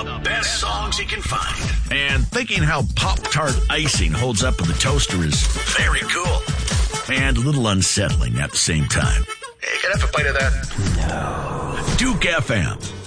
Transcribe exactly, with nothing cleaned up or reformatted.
the best songs you can find. And thinking how Pop-Tart icing holds up in the toaster is very cool. And a little unsettling at the same time. Hey, can I have a bite of that? No. Duke F M.